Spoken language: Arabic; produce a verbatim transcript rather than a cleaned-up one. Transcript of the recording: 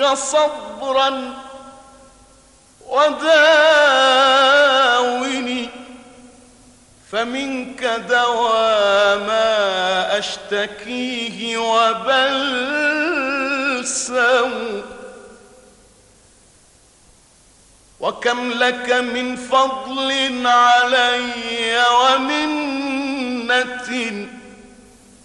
صبرا وداوني، فمنك دوا ما أشتكيه وبلسم. وكم لك من فضل علي ومنة